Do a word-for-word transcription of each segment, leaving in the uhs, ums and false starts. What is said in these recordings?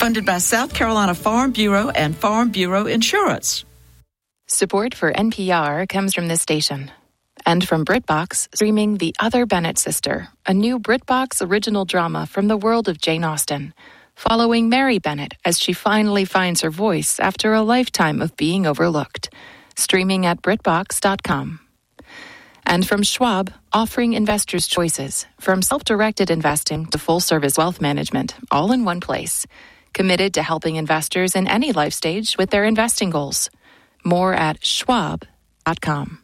Funded by South Carolina Farm Bureau and Farm Bureau Insurance. Support for N P R comes from this station. And from BritBox, streaming The Other Bennett Sister, a new BritBox original drama from the world of Jane Austen, following Mary Bennett as she finally finds her voice after a lifetime of being overlooked. Streaming at Britbox dot com. And from Schwab, offering investors choices, from self-directed investing to full-service wealth management, all in one place. Committed to helping investors in any life stage with their investing goals. More at Schwab dot com.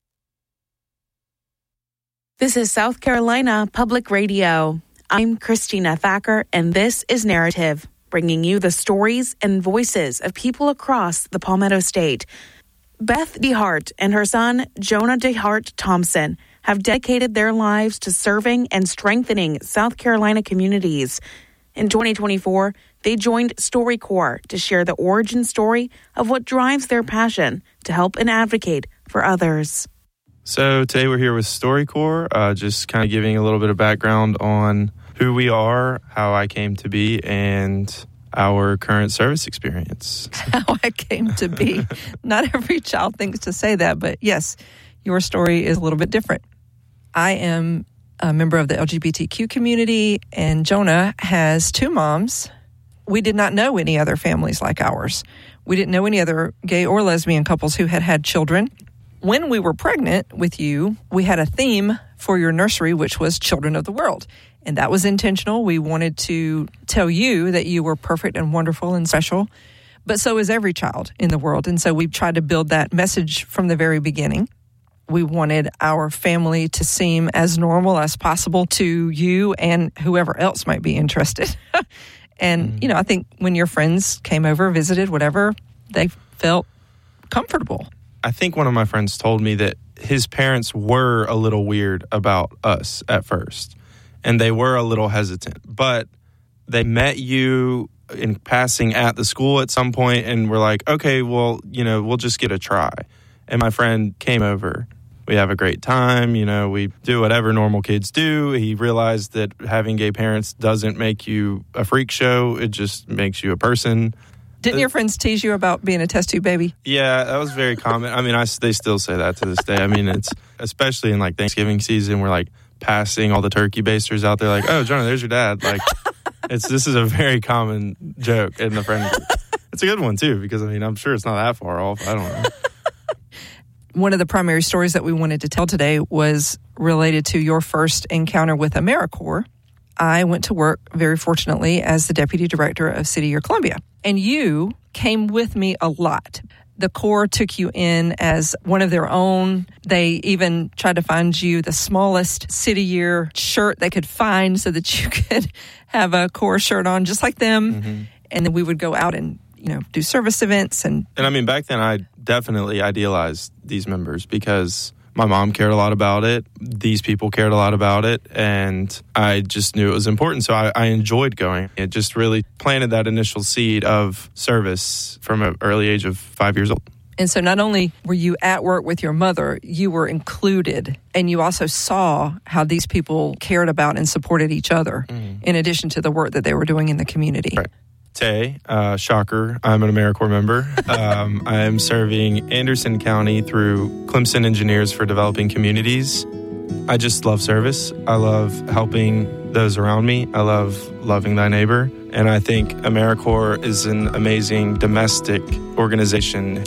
This is South Carolina Public Radio. I'm Christina Thacker, and this is Narrative, bringing you the stories and voices of people across the Palmetto State. Beth DeHart and her son, Jonah DeHart Thompson, have dedicated their lives to serving and strengthening South Carolina communities. In twenty twenty-four, they joined StoryCorps to share the origin story of what drives their passion to help and advocate for others. So today we're here with StoryCorps, uh, just kind of giving a little bit of background on who we are, how I came to be, and our current service experience. How I came to be. Not every child thinks to say that, but yes, your story is a little bit different. I am a member of the L G B T Q community, and Jonah has two moms. We did not know any other families like ours. We didn't know any other gay or lesbian couples who had had children. When we were pregnant with you, we had a theme for your nursery, which was Children of the World. And that was intentional. We wanted to tell you that you were perfect and wonderful and special, but so is every child in the world. And so we tried to build that message from the very beginning. We wanted our family to seem as normal as possible to you and whoever else might be interested. And, mm-hmm. you know, I think when your friends came over, visited, whatever, they felt comfortable. I think one of my friends told me that his parents were a little weird about us at first, and they were a little hesitant. But they met you in passing at the school at some point and were like, okay, well, you know, we'll just get a try. And my friend came over. We have a great time. You know, we do whatever normal kids do. He realized that having gay parents doesn't make you a freak show. It just makes you a person. Didn't your friends tease you about being a test tube baby? Yeah, that was very common. I mean, I, they still say that to this day. I mean, it's especially in like Thanksgiving season, we're like passing all the turkey basters out there like, oh, Jonah, there's your dad. Like, it's this is a very common joke in the friend group. It's a good one, too, because, I mean, I'm sure it's not that far off. I don't know. One of the primary stories that we wanted to tell today was related to your first encounter with AmeriCorps. I went to work, very fortunately, as the Deputy Director of City Year Columbia. And you came with me a lot. The Corps took you in as one of their own. They even tried to find you the smallest City Year shirt they could find so that you could have a Corps shirt on just like them. Mm-hmm. And then we would go out and, you know, do service events. And, and I mean, back then, I definitely idealized these members because my mom cared a lot about it. These people cared a lot about it. And I just knew it was important. So I, I enjoyed going. It just really planted that initial seed of service from an early age of five years old. And so not only were you at work with your mother, you were included. And you also saw how these people cared about and supported each other, mm. in addition to the work that they were doing in the community. Right. Tay, uh, shocker, I'm an AmeriCorps member. Um, I am serving Anderson County through Clemson Engineers for Developing Communities. I just love service. I love helping those around me. I love loving thy neighbor. And I think AmeriCorps is an amazing domestic organization.